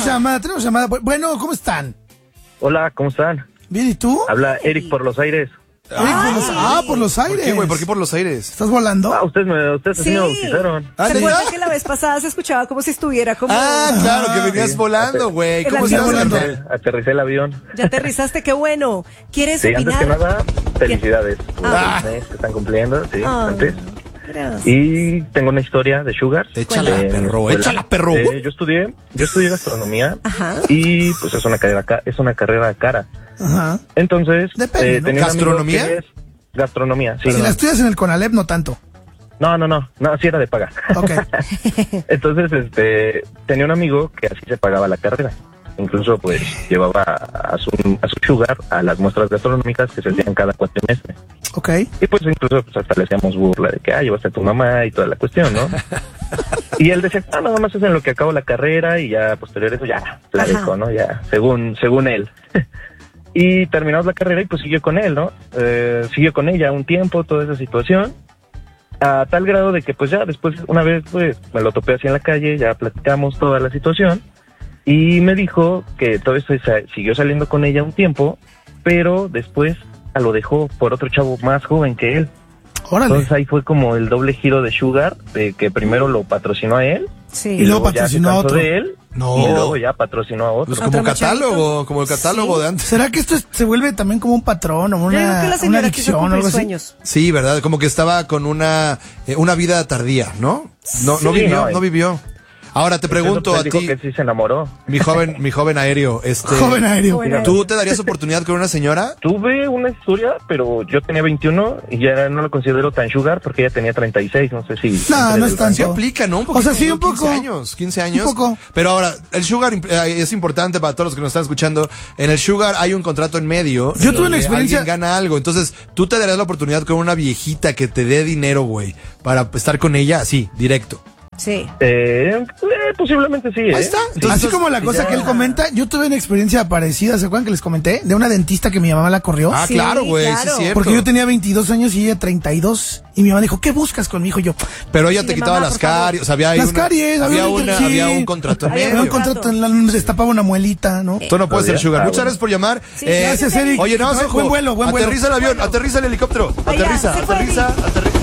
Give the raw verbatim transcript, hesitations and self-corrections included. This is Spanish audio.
tenemos llamada, tenemos llamada. Bueno, ¿cómo están? Hola, ¿cómo están? Bien, ¿y tú? Habla Eric por los aires. Eric, por los, ah, por los aires. ¿Por qué, güey? ¿Por qué por los aires? ¿Estás volando? Ah, ustedes me, ustedes Sí. sí me bautizaron. Ah, ¿Se acuerdan que la vez pasada se escuchaba como si estuviera como... Ah, claro, que venías Sí. volando, güey. El ¿Cómo avión. estás volando? Aterricé, aterricé el avión. Ya aterrizaste, qué bueno. ¿Quieres Sí, antes opinar? que nada, felicidades por Ah. el mes que están cumpliendo. Sí, Ah, antes. gracias. Y tengo una historia de Sugar. Échala, Eh, perro, pues, échala, perro. eh, yo estudié, yo estudié gastronomía. Ajá. Y pues es una carrera, ca- es una carrera cara. Ajá. Entonces, Depende, ¿no? tenía un amigo ¿Gastronomía? que es- Gastronomía, sí. Si la estudias en el Conalep, no tanto. No, no, no, no, sí era de paga. Ok. Entonces, este, tenía un amigo que así se pagaba la carrera. Incluso, pues, llevaba a su, a su sugar a las muestras gastronómicas que se hacían cada cuatrimestre. Ok. Y pues, incluso, pues, hasta le hacíamos burla de que, ah, llevaste a tu mamá y toda la cuestión, ¿no? Y él decía, ah, nada más es en lo que acabo la carrera y ya, posterior a eso, ya, la Ajá. dejo, ¿no? Ya, según, según él. Y terminamos la carrera y pues siguió con él, ¿no? Eh, siguió con ella un tiempo, toda esa situación. A tal grado de que pues ya después, una vez pues me lo topé así en la calle, ya platicamos toda la situación. Y me dijo que todo esto sa- siguió saliendo con ella un tiempo, pero después a lo dejó por otro chavo más joven que él. Órale. Entonces ahí fue como el doble giro de Sugar, de que primero lo patrocinó a él, Sí. Y luego ya se patrocinó a cansó otro. de él, No. y luego ya patrocinó a otro. Pues ¿Otra como machavita? catálogo, como el catálogo Sí. de antes. ¿Será que esto es- se vuelve también como un patrón o Yo creo que una, la una señora quiso adicción o cumplir algo así? sueños. Sí, ¿verdad? Como que estaba con una eh, una vida tardía, ¿no? No, no Sí, vivió, no, no eh. vivió. Ahora te pregunto Entonces, a él dijo ti, que sí se enamoró. mi joven, mi joven aéreo, este, Joven aéreo. Joven aéreo. ¿tú te darías oportunidad con una señora? Tuve una historia, pero yo tenía veintiuno y ya no lo considero tan Sugar porque ella tenía treinta y seis, no sé si... No, no es tanto. Sí aplica, ¿no? Un O sea, poquito, sí, un ¿no? quince poco. años, quince años. Un poco. Pero ahora, el sugar imp- eh, es importante para todos los que nos están escuchando. En el sugar hay un contrato en medio. Yo tuve una donde experiencia- alguien gana algo. Entonces, tú te darías la oportunidad con una viejita que te dé dinero, güey, para estar con ella así, directo. Sí. Eh, eh, posiblemente sí, ¿eh? Ahí está. Sí. Entonces, Así como la cosa ya. que él comenta, yo tuve una experiencia parecida, ¿se acuerdan que les comenté? De una dentista que mi mamá la corrió. Ah, Sí, claro, güey, sí claro. es cierto. Porque yo tenía veintidós años y ella treinta y dos. Y mi mamá dijo, ¿qué buscas con mi hijo? Y yo, Pero ella Sí, te de quitaba mamá, las por favor. caries, o sea, había ahí las una- caries. había, un- una, sí. había un contrato en Había Había un medio. contrato, en la, me destapaba una muelita, ¿no? Tú no puedes ser ¿Todavía? sugar. Ah, Muchas bueno. gracias por llamar. Sí, Eh, gracias, Eric. Oye, no, Buen ojo. vuelo, buen vuelo. Aterriza el avión, aterriza el helicóptero. Allá, Aterriza, se fue, aterriza, aterriza.